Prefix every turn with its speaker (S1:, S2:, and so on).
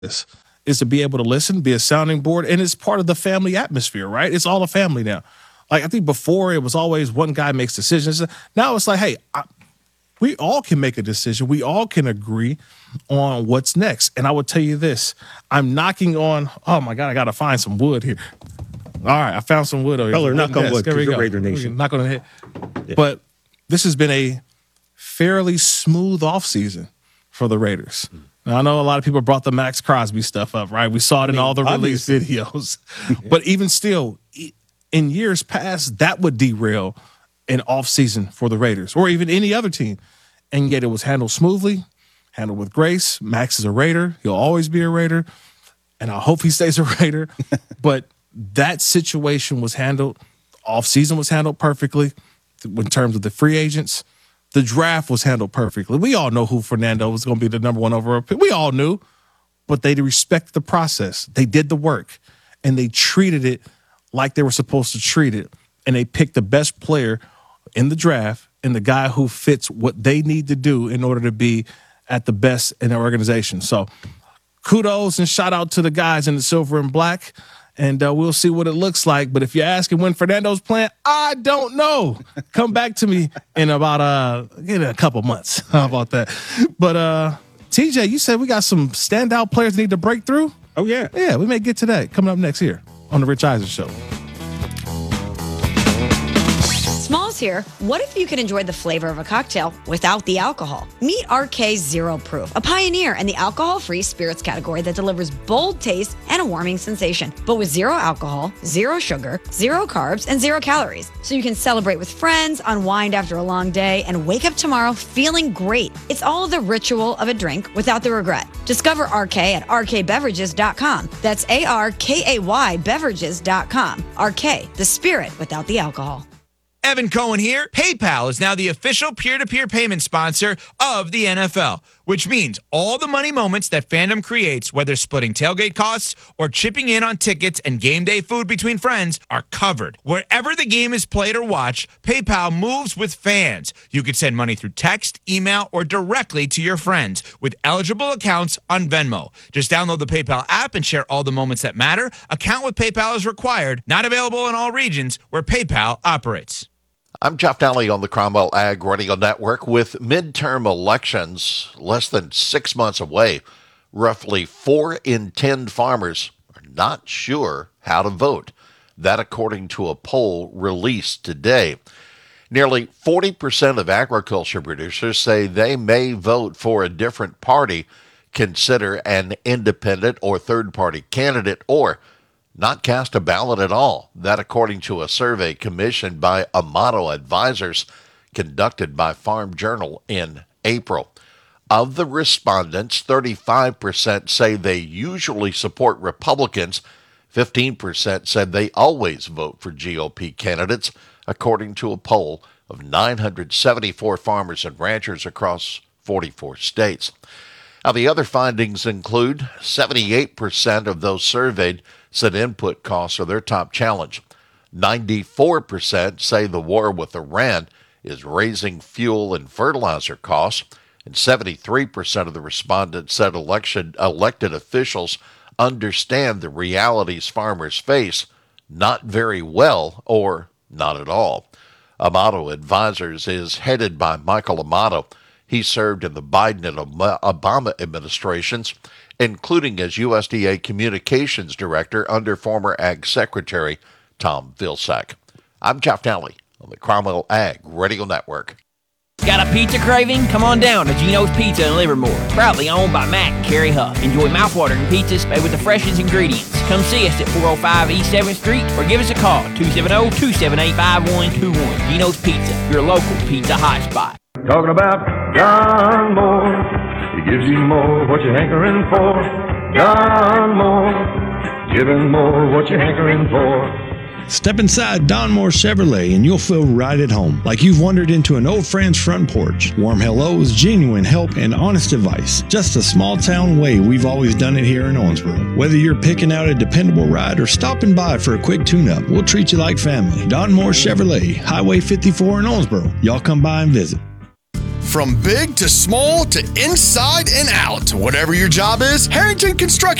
S1: this is to be able to listen, be a sounding board, and it's part of the family atmosphere, right? It's all a family now. Like, I think before it was always one guy makes decisions. Now it's like, hey, we all can make a decision. We all can agree on what's next. And I will tell you this, I'm knocking on, oh my God, I got to find some wood here. All right, I found some wood over here.
S2: Color, knock on wood,
S1: because
S2: you're Raider Nation.
S1: Knock on the head. Yeah. But this has been a fairly smooth offseason for the Raiders. Now, I know a lot of people brought the Max Crosby stuff up, right? We saw it in all the release videos. But even still, in years past, that would derail an offseason for the Raiders or even any other team. And yet it was handled smoothly, handled with grace. Max is a Raider. He'll always be a Raider. And I hope he stays a Raider. But that situation was handled. Offseason was handled perfectly in terms of the free agents. The draft was handled perfectly. We all know who Fernando was going to be the number one overall pick. We all knew. But they respect the process. They did the work. And they treated it like they were supposed to treat it. And they picked the best player in the draft and the guy who fits what they need to do in order to be at the best in their organization. So kudos and shout out to the guys in the silver and black. And we'll see what it looks like. But if you're asking when Fernando's playing, I don't know. Come back to me in about a couple months. How about that? But TJ, you said we got some standout players that need to break through?
S2: Oh, yeah.
S1: Yeah, we may get to that coming up next here on The Rich Eisen Show.
S3: Smalls here. What if you could enjoy the flavor of a cocktail without the alcohol? Meet RK Zero Proof, a pioneer in the alcohol-free spirits category that delivers bold taste and a warming sensation, but with zero alcohol, zero sugar, zero carbs, and zero calories. So you can celebrate with friends, unwind after a long day, and wake up tomorrow feeling great. It's all the ritual of a drink without the regret. Discover RK at rkbeverages.com. That's ARKAY beverages.com. RK, the spirit without the alcohol.
S4: Evan Cohen here. PayPal is now the official peer-to-peer payment sponsor of the NFL, which means all the money moments that fandom creates, whether splitting tailgate costs or chipping in on tickets and game day food between friends, are covered. Wherever the game is played or watched, PayPal moves with fans. You can send money through text, email, or directly to your friends with eligible accounts on Venmo. Just download the PayPal app and share all the moments that matter. Account with PayPal is required. Not available in all regions where PayPal operates.
S5: I'm Jeff Daly on the Cromwell Ag Radio Network. With midterm elections less than 6 months away, roughly 4 in 10 farmers are not sure how to vote. That according to a poll released today. Nearly 40% of agriculture producers say they may vote for a different party, consider an independent or third-party candidate, or not cast a ballot at all. That according to a survey commissioned by Amato Advisors conducted by Farm Journal in April. Of the respondents, 35% say they usually support Republicans. 15% said they always vote for GOP candidates, according to a poll of 974 farmers and ranchers across 44 states. Now, the other findings include 78% of those surveyed said input costs are their top challenge. 94% say the war with Iran is raising fuel and fertilizer costs, and 73% of the respondents said elected officials understand the realities farmers face not very well or not at all. Amato Advisors is headed by Michael Amato. He served in the Biden and Obama administrations, including as USDA Communications Director under former Ag Secretary Tom Vilsack. I'm Jeff Daly on the Cromwell Ag Radio Network.
S6: Got a pizza craving? Come on down to Gino's Pizza in Livermore. Proudly owned by Matt and Carrie Huff. Enjoy mouthwatering pizzas made with the freshest ingredients. Come see us at 405 East 7th Street or give us a call, 270-278-5121. Gino's Pizza, your local pizza hotspot.
S7: Talking about John Moore. He gives you more what you're hankering for. John Moore. Giving more what you're hankering for.
S8: Step inside Don Moore Chevrolet and you'll feel right at home, like you've wandered into an old friend's front porch. Warm hellos, genuine help, and honest advice. Just a small town way we've always done it here in Owensboro. Whether you're picking out a dependable ride or stopping by for a quick tune-up, we'll treat you like family. Don Moore Chevrolet, Highway 54 in Owensboro. Y'all come by and visit.
S2: From big to small to inside and out. Whatever your job is, Harrington Construction